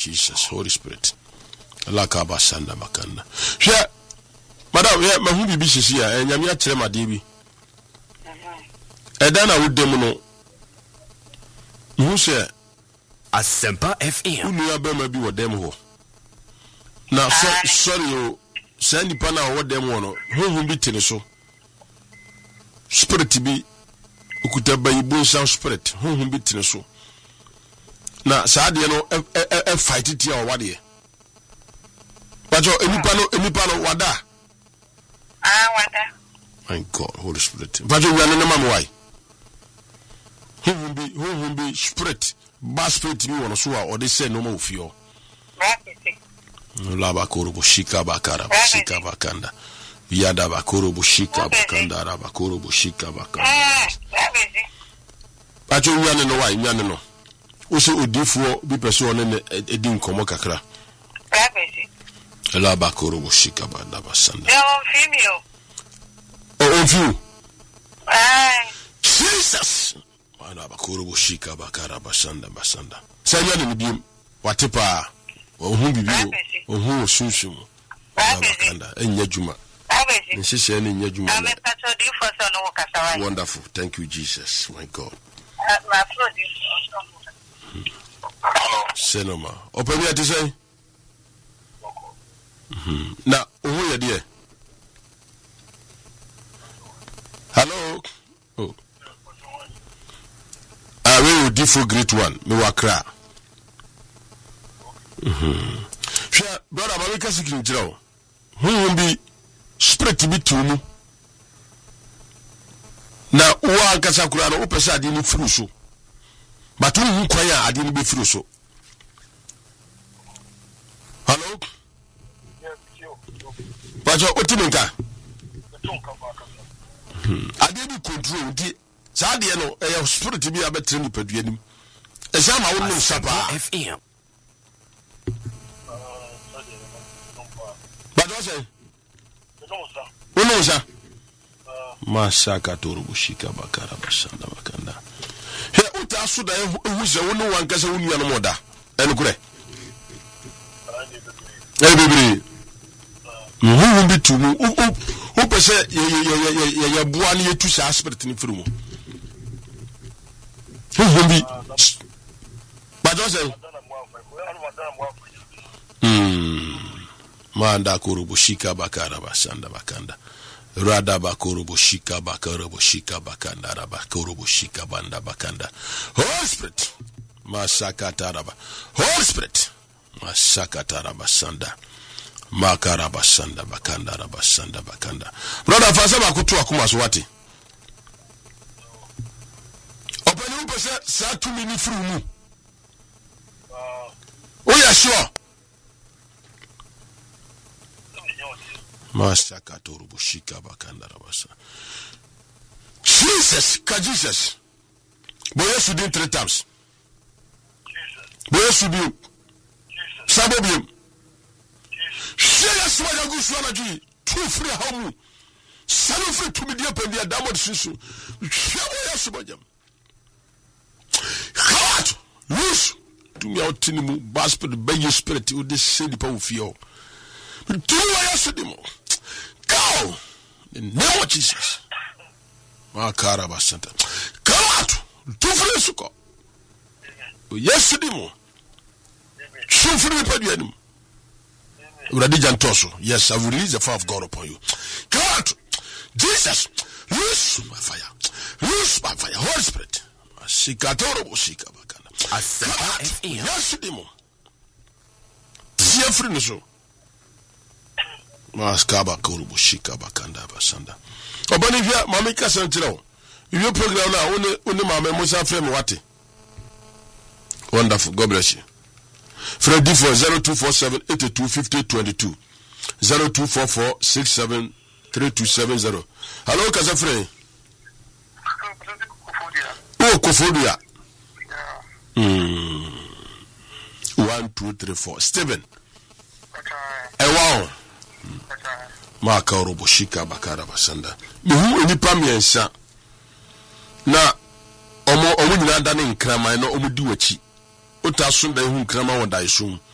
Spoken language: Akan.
Jesus, Holy Spirit. Lakaba sanda makanda. Hwɛ madam ye mahu bibi hyehyɛ a nyame akyerɛ made bi. Ɛda na wodem no. Hu sɛ Asempa FM. Unu abema bi wodem ho. Na sorry o, sɛ nipa na wodem ho no, hu bi tene so. Spirit bi ukuta bayibo nsan spirit, hu bi tene so. Na saa de no fight it ya wade. Bajo enipa no wada. Wada. My God, Holy Spirit. Bajo we no mam why. Who be spirit, bad spirit bi wono so a ode say no ma ofio. Rapisi. La bakoro bushika bakara bushika bakanda. Yada bakoro bushika bakanda ra bakoro bushika bakanda. Rapisi. Bajo we no why, no. Ose odifuo bi pese one edi nkomo kakra. Rapisi. La bakoro bushika banda basanda. Female. Oh, few. Jesus. Mana bakoro bushika bakara basanda. Sanya ni biem watepa. Ohun bibio. Ohun sunsun. Bakanda enya juma. Rapisi. Nsese ni enya juma. I'm a pastor do for so no kasawa. Wonderful. Thank you Jesus. My God. My produce. Senoma. Open me to say. Na ohu ye de. Hello. Oh. We will differ great one. Me wakra. Sha brother ma ka sikin jirawo. Hu bi spirit bi tumu. Na uwa kasa kura no opese ade ni firu so. But hu kwan a ade ni be firu so. Hello. Bajo otiminka. Ade bi control di saa de no spirit bi abetre ni padua nim. E sha ma wonu sapa FM. Bajo say. Wonu sha. Mashaka torubushika bakara bashanda bakanda. He uta suda ehu se wonu wankasa wonu ya no moda. Enukure. Bibiri. Who be to who per se ye boani ye tu sa spirit ni firumo. Who be but don't say Manda kurubushika bakara basanda bakanda. Rada bakurubushika bakarubushika bakanda raba kurubushika banda bakanda. Holy Spirit. Masaka taraba. Holy Spirit. Masaka taraba sanda. Makara basanda bakanda rabasanda bakanda. Brother fasa bakutu akuma so wati. Opani upese sa 2 minutes through mu. Oh yeah sure. Masaka torubushika bakanda rabasa. Jesus, ka Jesus. Boye su din 3 times. Boye su bi. Sabo bi. Share swaya guswana ji tu free hamu sanu free to media pendia damod susu share ya subajam God lose to me out tinimu basped by your spirit with this silly power feel do ya sudimo go in the name of Jesus makara basanta God tu free suko yes sudimo su free pendia nim yes, I will release the fire of God upon you. God, Jesus, loose my fire. Loose my fire. Holy Spirit. Yes, demon. See a friend so. Maskaba Kurubu Shika Bakanda Basanda. Obanivia, Mamika Santino. If you program now, only Mamma Musa Frame Wati. Wonderful. God bless you. Freddy for 0247 825022 0244 67 3270. Hello, Kazafre. Oh, Kofodia. 1, 2, 3, 4. Steven. Wow. Maka Roboshika Bakara Basanda. Who any pamiensa na omo nyina da ne nkrama no omo di wachi. Ota sunda hu nkrama won dai sum